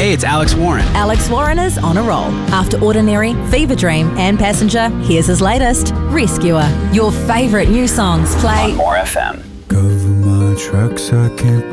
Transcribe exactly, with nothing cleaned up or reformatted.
Hey, it's Alex Warren. Alex Warren is on a roll. After Ordinary, Fever Dream and Passenger, here's his latest, Rescuer. Your favourite new songs play on More F M. Cover my tracks, I can't